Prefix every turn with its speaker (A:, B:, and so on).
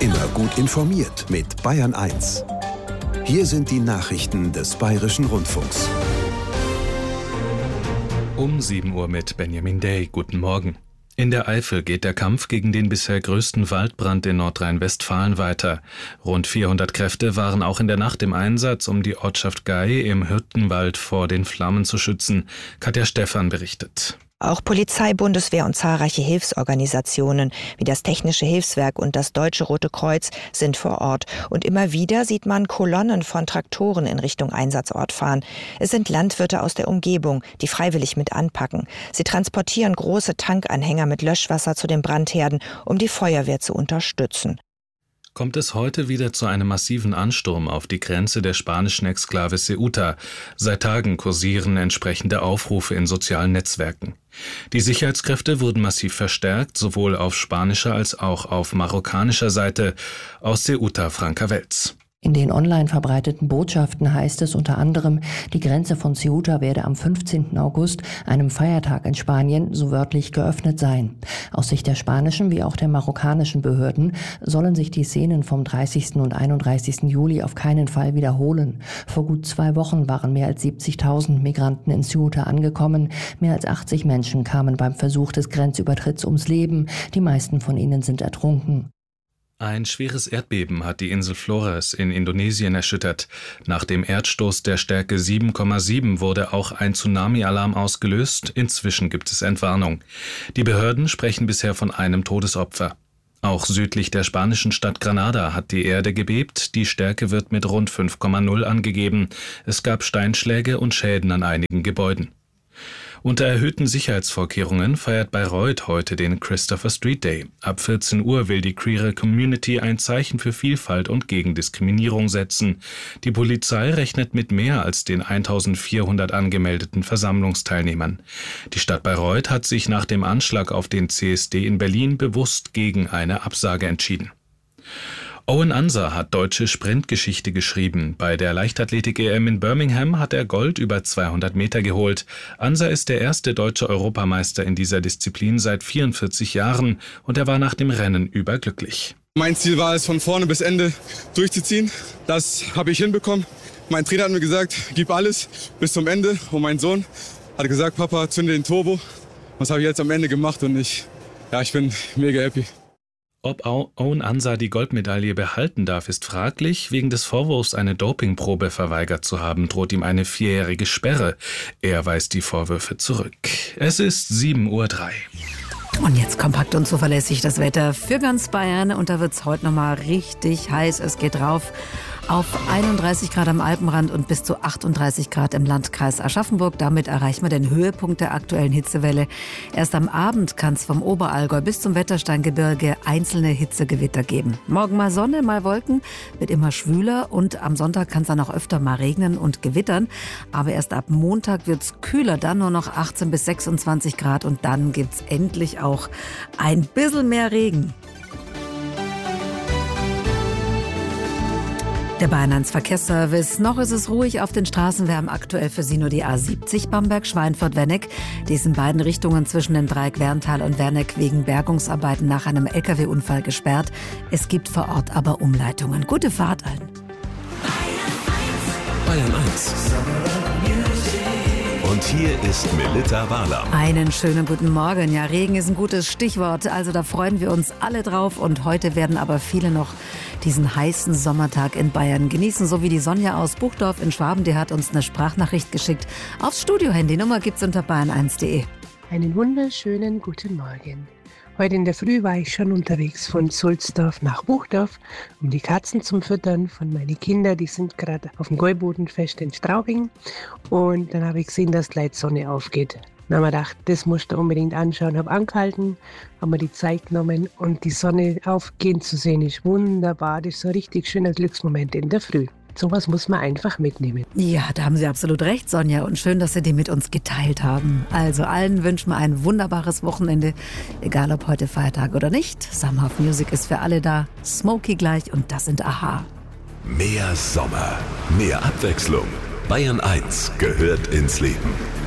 A: Immer gut informiert mit Bayern 1. Hier sind die Nachrichten des Bayerischen Rundfunks.
B: Um 7 Uhr mit Benjamin Day. Guten Morgen. In der Eifel geht der Kampf gegen den bisher größten Waldbrand in Nordrhein-Westfalen weiter. Rund 400 Kräfte waren auch in der Nacht im Einsatz, um die Ortschaft Gay im Hürtgenwald vor den Flammen zu schützen. Katja Stephan berichtet.
C: Auch Polizei, Bundeswehr und zahlreiche Hilfsorganisationen wie das Technische Hilfswerk und das Deutsche Rote Kreuz sind vor Ort. Und immer wieder sieht man Kolonnen von Traktoren in Richtung Einsatzort fahren. Es sind Landwirte aus der Umgebung, die freiwillig mit anpacken. Sie transportieren große Tankanhänger mit Löschwasser zu den Brandherden, um die Feuerwehr zu unterstützen.
B: Kommt es heute wieder zu einem massiven Ansturm auf die Grenze der spanischen Exklave Ceuta. Seit Tagen kursieren entsprechende Aufrufe in sozialen Netzwerken. Die Sicherheitskräfte wurden massiv verstärkt, sowohl auf spanischer als auch auf marokkanischer Seite. Aus Ceuta, Franka Welz.
D: In den online verbreiteten Botschaften heißt es unter anderem, die Grenze von Ceuta werde am 15. August, einem Feiertag in Spanien, so wörtlich geöffnet sein. Aus Sicht der spanischen wie auch der marokkanischen Behörden sollen sich die Szenen vom 30. und 31. Juli auf keinen Fall wiederholen. Vor gut 2 Wochen waren mehr als 70.000 Migranten in Ceuta angekommen. Mehr als 80 Menschen kamen beim Versuch des Grenzübertritts ums Leben. Die meisten von ihnen sind ertrunken.
B: Ein schweres Erdbeben hat die Insel Flores in Indonesien erschüttert. Nach dem Erdstoß der Stärke 7,7 wurde auch ein Tsunami-Alarm ausgelöst. Inzwischen gibt es Entwarnung. Die Behörden sprechen bisher von einem Todesopfer. Auch südlich der spanischen Stadt Granada hat die Erde gebebt. Die Stärke wird mit rund 5,0 angegeben. Es gab Steinschläge und Schäden an einigen Gebäuden. Unter erhöhten Sicherheitsvorkehrungen feiert Bayreuth heute den Christopher Street Day. Ab 14 Uhr will die queere Community ein Zeichen für Vielfalt und gegen Diskriminierung setzen. Die Polizei rechnet mit mehr als den 1400 angemeldeten Versammlungsteilnehmern. Die Stadt Bayreuth hat sich nach dem Anschlag auf den CSD in Berlin bewusst gegen eine Absage entschieden. Owen Anser hat deutsche Sprintgeschichte geschrieben. Bei der Leichtathletik-EM in Birmingham hat er Gold über 200 Meter geholt. Anser ist der erste deutsche Europameister in dieser Disziplin seit 44 Jahren und er war nach dem Rennen überglücklich.
E: Mein Ziel war es, von vorne bis Ende durchzuziehen. Das habe ich hinbekommen. Mein Trainer hat mir gesagt, gib alles bis zum Ende. Und mein Sohn hat gesagt, Papa, zünde den Turbo. Das habe ich jetzt am Ende gemacht und ich bin mega happy.
B: Ob Owen Anser die Goldmedaille behalten darf, ist fraglich. Wegen des Vorwurfs, eine Dopingprobe verweigert zu haben, droht ihm eine 4-jährige Sperre. Er weist die Vorwürfe zurück. Es ist 7:03 Uhr.
F: Und jetzt kompakt und zuverlässig das Wetter für ganz Bayern. Und da wird es heute nochmal richtig heiß. Es geht rauf auf 31 Grad am Alpenrand und bis zu 38 Grad im Landkreis Aschaffenburg. Damit erreichen wir den Höhepunkt der aktuellen Hitzewelle. Erst am Abend kann es vom Oberallgäu bis zum Wettersteingebirge einzelne Hitzegewitter geben. Morgen mal Sonne, mal Wolken, wird immer schwüler und am Sonntag kann es dann auch öfter mal regnen und gewittern. Aber erst ab Montag wird es kühler, dann nur noch 18 bis 26 Grad und dann gibt es endlich auch ein bisschen mehr Regen. Der Bayern 1 Verkehrsservice. Noch ist es ruhig auf den Straßen. Wir haben aktuell für Sie nur die A70 Bamberg-Schweinfurt-Wenneck. Die ist in beiden Richtungen zwischen dem Dreieck Werntal und Werneck wegen Bergungsarbeiten nach einem LKW-Unfall gesperrt. Es gibt vor Ort aber Umleitungen. Gute Fahrt allen.
A: Bayern 1. Und hier ist Melitta Wahler.
F: Einen schönen guten Morgen. Ja, Regen ist ein gutes Stichwort. Also da freuen wir uns alle drauf. Und heute werden aber viele noch diesen heißen Sommertag in Bayern genießen. So wie die Sonja aus Buchdorf in Schwaben. Die hat uns eine Sprachnachricht geschickt. Aufs Studiohandy. Nummer gibt's unter bayern1.de.
G: Einen wunderschönen guten Morgen. Heute in der Früh war ich schon unterwegs von Sulzdorf nach Buchdorf, um die Katzen zum Füttern von meinen Kindern. Die sind gerade auf dem Gäubodenfest in Straubing. Und dann habe ich gesehen, dass gleich die Sonne aufgeht. Dann haben wir gedacht, das musst du unbedingt anschauen. Habe angehalten, haben mir die Zeit genommen und die Sonne aufgehen zu sehen ist wunderbar. Das ist so ein richtig schöner Glücksmoment in der Früh. Sowas muss man einfach mitnehmen.
F: Ja, da haben Sie absolut recht, Sonja. Und schön, dass Sie die mit uns geteilt haben. Also allen wünschen wir ein wunderbares Wochenende. Egal ob heute Feiertag oder nicht. Summerhouse Music ist für alle da. Smokey gleich und das sind Aha.
A: Mehr Sommer, mehr Abwechslung. Bayern 1 gehört ins Leben.